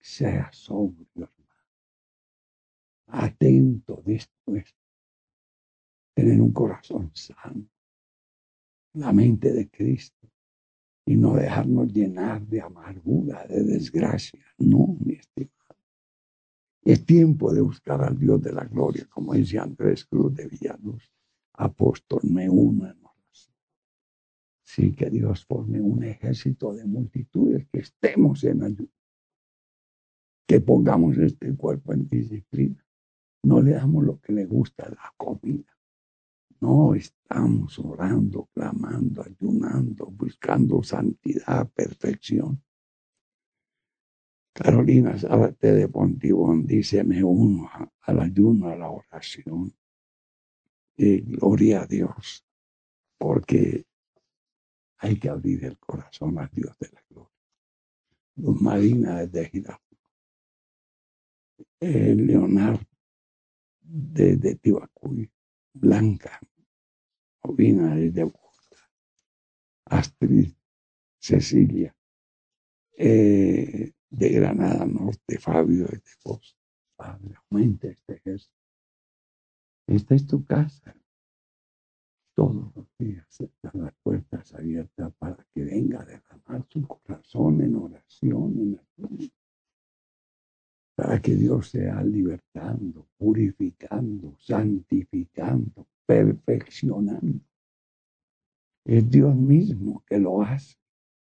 Sea sobrio, hermano. Atento, dispuesto. Tener un corazón sano. La mente de Cristo. Y no dejarnos llenar de amargura, de desgracia. No, mi estimado. Es tiempo de buscar al Dios de la gloria, como dice Andrés Cruz de Villaluz. Apóstol, me uno en oración. Sí, que Dios forme un ejército de multitudes, que estemos en ayuda, que pongamos este cuerpo en disciplina. No le damos lo que le gusta, la comida. No, estamos orando, clamando, ayunando, buscando santidad, perfección. Carolina Zárate de Pontibón dice, me uno al ayuno, a la oración. Y gloria a Dios, porque hay que abrir el corazón al Dios de la gloria. Luz Marina desde Girardot. Leonardo desde Tibacuy. Blanca Ovina desde Bogotá. Astrid Cecilia de Granada Norte. Fabio desde Boston. Padre, aumenta este ejército. Esta es tu casa. Todos los días están las puertas abiertas para que venga a derramar su corazón en oración, en ayuno, para que Dios sea libertando, purificando, santificando, perfeccionando. Es Dios mismo que lo hace.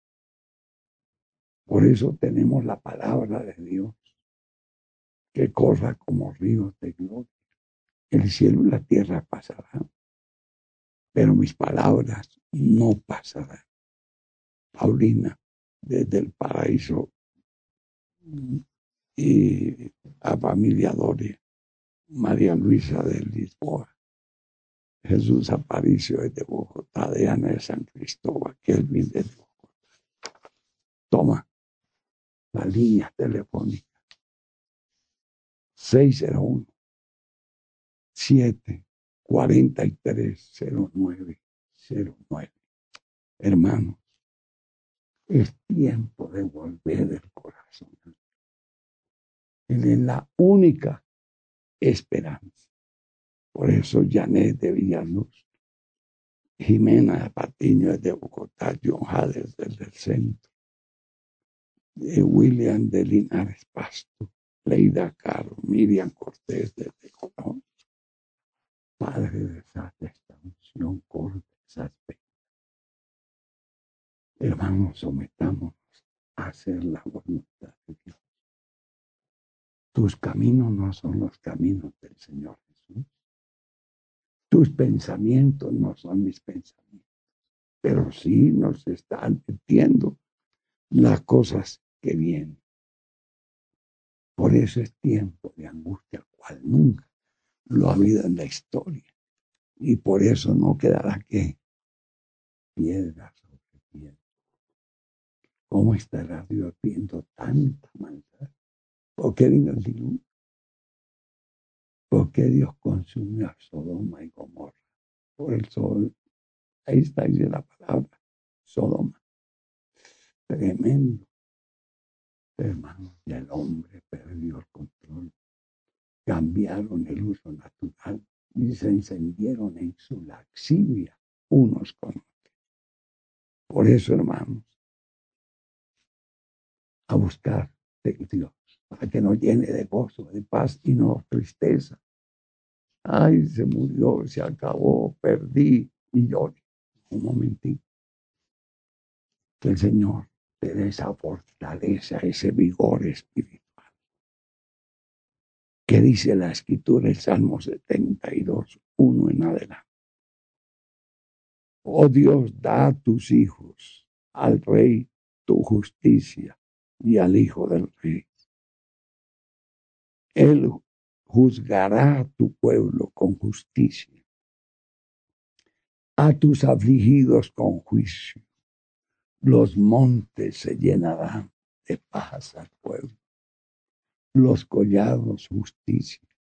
Por eso tenemos la palabra de Dios, que corra como ríos de gloria. El cielo y la tierra pasarán, pero mis palabras no pasarán. Paulina, desde el paraíso, y a familia Doria, María Luisa de Lisboa, Jesús Aparicio desde Bogotá, Diana de San Cristóbal, Kelvin desde Bogotá. Toma la línea telefónica 601 743 0909. Hermanos, es tiempo de volver el corazón. Él es la única esperanza. Por eso Janet de Villaluz, Jimena de Patiño desde Bogotá, John Hades desde el centro, William de Linares Pasto, Leida Caro, Miriam Cortés desde Colombia. Padre, desate esta unción, corta esa expectativa. Hermanos, sometamos a hacer la voluntad de Dios. Tus caminos no son los caminos del Señor Jesús. Tus pensamientos no son mis pensamientos. Pero sí nos está advirtiendo las cosas que vienen. Por eso es tiempo de angustia, cual nunca lo ha habido en la historia. Y por eso no quedará que piedra sobre piedra. ¿Cómo estará Dios viendo tanta maldad? ¿Por qué vino el diluvio? ¿Por qué Dios consumió a Sodoma y Gomorra? Por el sol. Ahí está, dice la palabra, Sodoma. Tremendo. Hermanos, y el hombre perdió el control. Cambiaron el uso natural y se encendieron en su laxivia unos con otros. Por eso, hermanos, a buscar de Dios, para que nos llene de gozo, de paz y no tristeza. Ay, se murió, se acabó, perdí y lloré. Un momentito. Que el Señor te dé esa fortaleza, ese vigor espiritual. ¿Qué dice la Escritura, el Salmo 72, 1 en adelante? Oh Dios, da a tus hijos, al Rey, tu justicia y al Hijo del Rey. Él juzgará a tu pueblo con justicia, a tus afligidos con juicio. Los montes se llenarán de paz al pueblo, los collados justicia.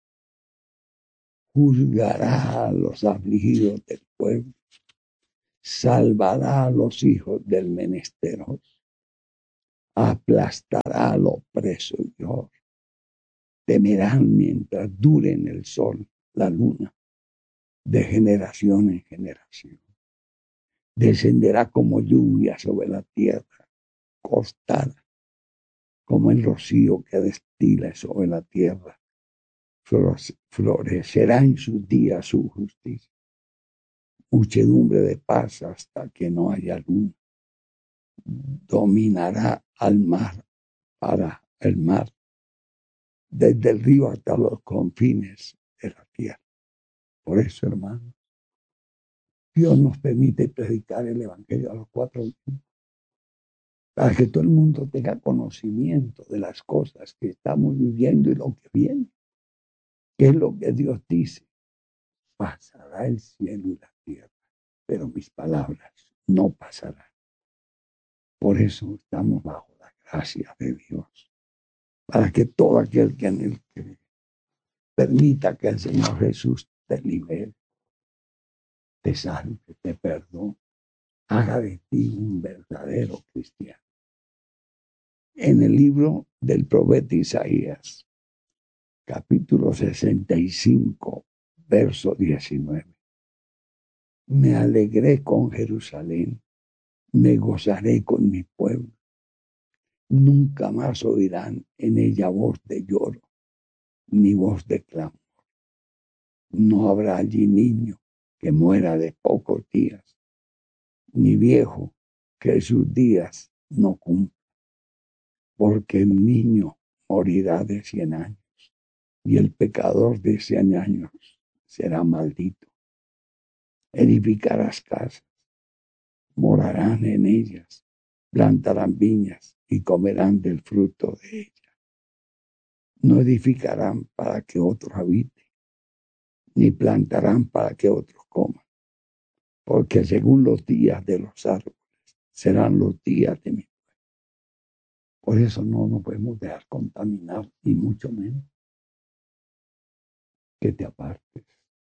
Juzgará a los afligidos del pueblo, salvará a los hijos del menesteroso. aplastará al opresor. Temerán mientras duren el sol, la luna, de generación en generación. Descenderá como lluvia sobre la tierra, costada, como el rocío que destila sobre la tierra. Florecerá en sus días su justicia. Muchedumbre de paz hasta que no haya luna. Dominará al mar para el mar, desde el río hasta los confines de la tierra. Por eso, hermano, Dios nos permite predicar el Evangelio a los 4 vientos, para que todo el mundo tenga conocimiento de las cosas que estamos viviendo y lo que viene. ¿Qué es lo que Dios dice? Pasará el cielo y la tierra, pero mis palabras no pasarán. Por eso estamos bajo la gracia de Dios, para que todo aquel que en él cree permita que el Señor Jesús te libere, te salve, te perdone, haga de ti un verdadero cristiano. En el libro del profeta Isaías, capítulo 65, verso 19. Me alegré con Jerusalén, me gozaré con mi pueblo. Nunca más oirán en ella voz de lloro, ni voz de clamor. No habrá allí niño que muera de pocos días, ni viejo que sus días no cumpla, porque el niño morirá de 100 años y el pecador de 100 años será maldito. Edificarás casas, morarán en ellas, plantarán viñas y comerán del fruto de ellas. No edificarán para que otros habiten, ni plantarán para que otros coman, porque según los días de los árboles serán los días de mi. Por eso no nos podemos dejar contaminar, y mucho menos que te apartes.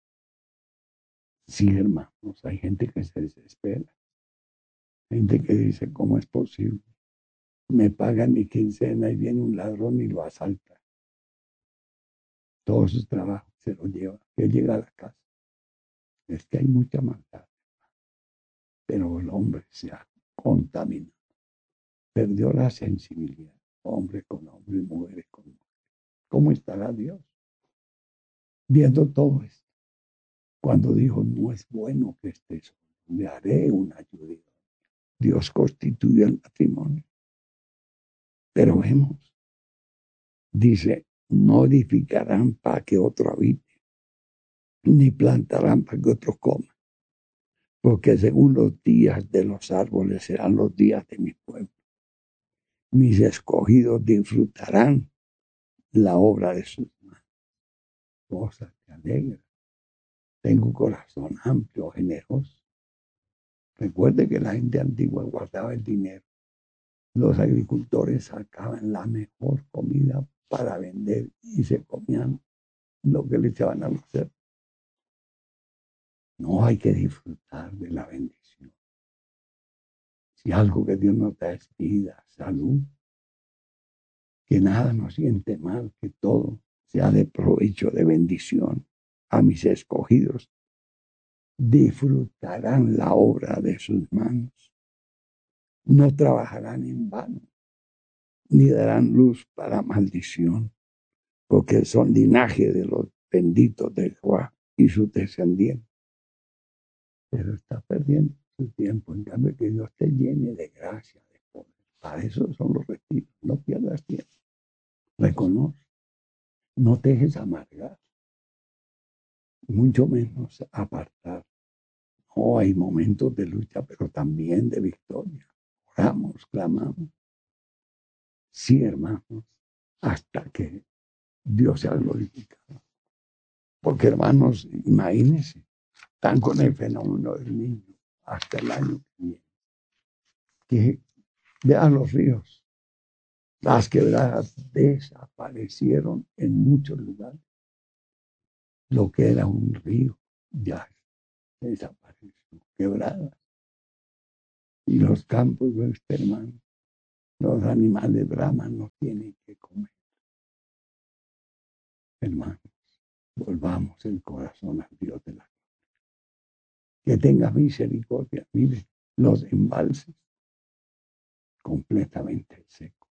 Sí, hermanos, hay gente que se desespera, gente que dice, ¿cómo es posible? Me pagan mi quincena y viene un ladrón y lo asalta. Todo su trabajo se lo lleva, que llega a la casa. Es que hay mucha maldad, pero el hombre se ha contaminado, perdió la sensibilidad, hombre con hombre, mujeres con mujeres. ¿Cómo estará Dios viendo todo esto? Cuando dijo, no es bueno que estés solo, le haré una ayuda. Dios constituyó el matrimonio. Pero vemos, dice, no edificarán para que otro habite, ni plantarán para que otros coman, porque según los días de los árboles serán los días de mi pueblo. Mis escogidos disfrutarán la obra de sus manos. Cosas que alegran. Tengo un corazón amplio, generoso. Recuerde que la gente antigua guardaba el dinero. Los agricultores sacaban la mejor comida para vender y se comían lo que le echaban a los cerdos. No, hay que disfrutar de la bendición. Si algo que Dios nos da es vida, salud, que nada nos siente mal, que todo sea de provecho, de bendición. A mis escogidos disfrutarán la obra de sus manos. No trabajarán en vano, ni darán luz para maldición, porque son linaje de los benditos de Jehová y sus descendientes. Pero está perdiendo su tiempo. En cambio, que Dios te llene de gracia, de poder. Para eso son los retiros. No pierdas tiempo. Reconoce. No te dejes amargar. Mucho menos apartar. No, hay momentos de lucha, pero también de victoria. Oramos, clamamos. Sí, hermanos, hasta que Dios sea glorificado. Porque, hermanos, imagínense, están con el fenómeno del niño hasta el año que viene. Que vean los ríos, las quebradas desaparecieron en muchos lugares. Lo que era un río ya desapareció, quebradas. Y los campos, hermano, Los animales braman, no tienen que comer. Hermanos, volvamos el corazón al Dios de la gloria. Que tenga misericordia. Mire, los embalses completamente secos.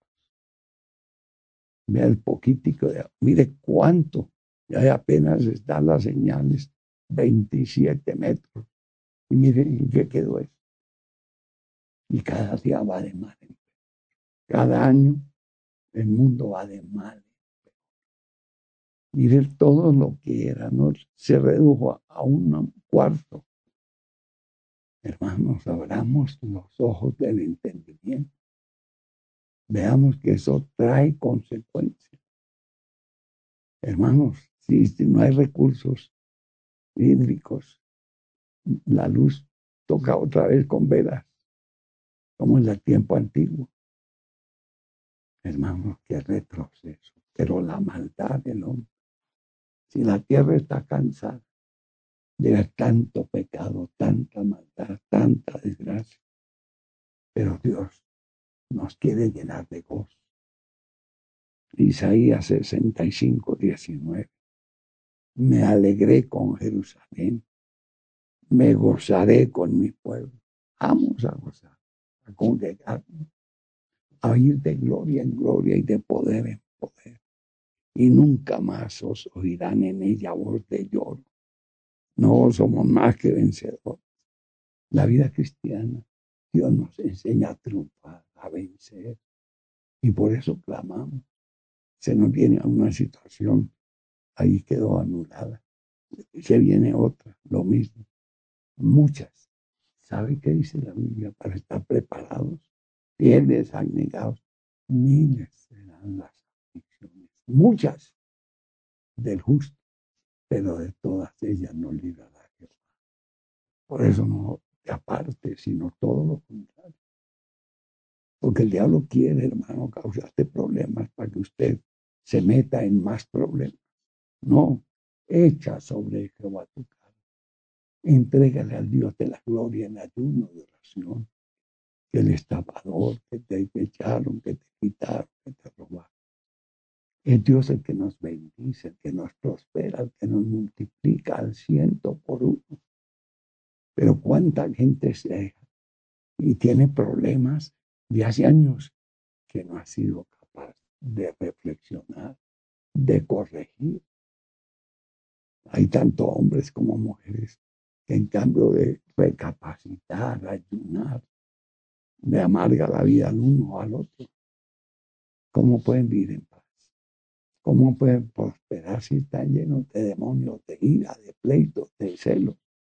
Vea el poquitico de agua. Mire cuánto. Ya apenas están las señales. 27 metros. Y mire en qué quedó eso. Y cada día va de mal. Cada año el mundo va de mal. Mire todo lo que era, ¿no? Se redujo a un cuarto. Hermanos, abramos los ojos del entendimiento. Veamos que eso trae consecuencias. Hermanos, si no hay recursos hídricos, la luz toca otra vez con velas, como en el tiempo antiguo. Hermanos, qué retroceso. Pero la maldad del hombre, si la tierra está cansada de ver tanto pecado, tanta maldad, tanta desgracia, pero Dios nos quiere llenar de gozo. Isaías 65:19. Me alegré con Jerusalén, me gozaré con mi pueblo. Vamos a gozar, a congregarnos, a ir de gloria en gloria y de poder en poder. Y nunca más os oirán en ella voz de lloro. No somos más que vencedores. La vida cristiana, Dios nos enseña a triunfar, a vencer. Y por eso clamamos. Se nos viene a una situación, ahí quedó anulada. Se viene otra, lo mismo. Muchas. ¿Sabe qué dice la Biblia? Para estar preparados, fieles, abnegados. Miles serán las aflicciones, muchas del justo, pero de todas ellas no librará Jehová. Por eso no te apartes, sino todo lo contrario. Porque el diablo quiere, hermano, causarte problemas para que usted se meta en más problemas. No, echa sobre Jehová tu carga. Entrégale al Dios de la gloria en ayuno de oración. Que el estafador, que te echaron, que te quitaron, que te robaron. Es Dios el que nos bendice, el que nos prospera, el que nos multiplica al 100 por 1. Pero cuánta gente se deja y tiene problemas de hace años que no ha sido capaz de reflexionar, de corregir. Hay tanto hombres como mujeres que en cambio de recapacitar, ayunar, le amarga la vida al uno o al otro. ¿Cómo pueden vivir en paz? ¿Cómo pueden prosperar si están llenos de demonios, de ira, de pleitos, de celos,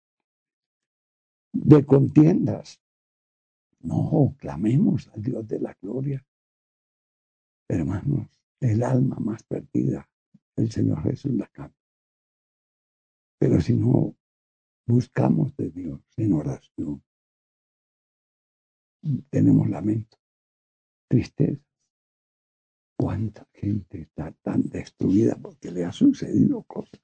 de contiendas? No, clamemos al Dios de la gloria. Hermanos, el alma más perdida, el Señor Jesús la cambia. Pero si no buscamos de Dios en oración, tenemos lamento, tristeza. ¿Cuánta gente está tan destruida porque le ha sucedido cosas?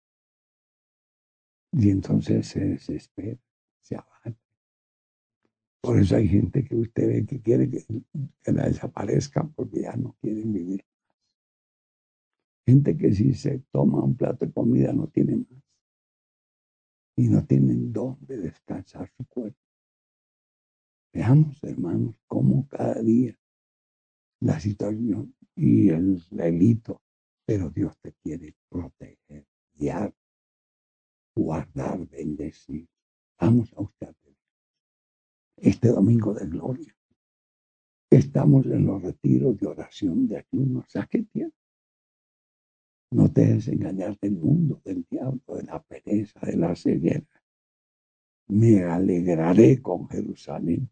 Y entonces se desespera, se abate. Por eso hay gente que usted ve que quiere que la desaparezcan porque ya no quieren vivir. Gente que si se toma un plato de comida no tiene más. Y no tienen dónde descansar su cuerpo. Veamos, hermanos, cómo cada día la situación y el delito, pero Dios te quiere proteger, guiar, guardar, bendecir. Vamos a buscar este domingo de gloria. Estamos en los retiros de oración, de ayuno. Saque tiempo. No te dejes engañar del mundo, del diablo, de la pereza, de la ceguera. Me alegraré con Jerusalén.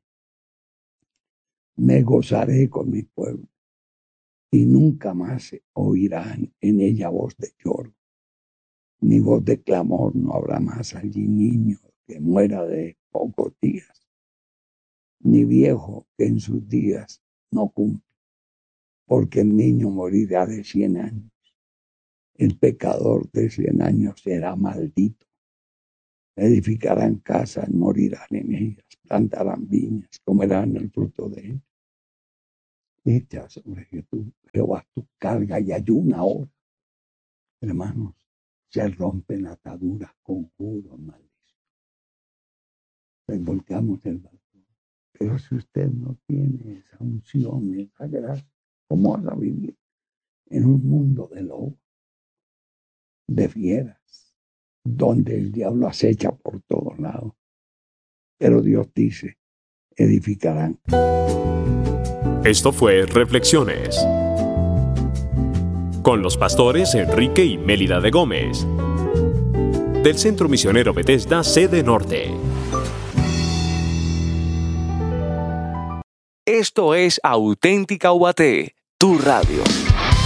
Me gozaré con mi pueblo. Y nunca más se oirán en ella voz de lloro, ni voz de clamor. No habrá más allí niño que muera de pocos días, ni viejo que en sus días no cumple, porque el niño morirá de 100 años. El pecador de 100 años será maldito. Edificarán casas, morirán en ellas, plantarán viñas, comerán el fruto de ellas. Echa sobre Jehová tu carga y ayuna ahora. Hermanos, se rompen ataduras, conjuros, maldiciones. Volcamos el balcón. Pero si usted no tiene esa unción, esa gracia, ¿cómo vas a vivir en un mundo de lobos, de fieras, donde el diablo acecha por todos lados? Pero Dios dice, edificarán. Esto fue Reflexiones con los pastores Enrique y Mélida de Gómez del Centro Misionero Bethesda, sede norte. Esto es Auténtica UAT, tu radio.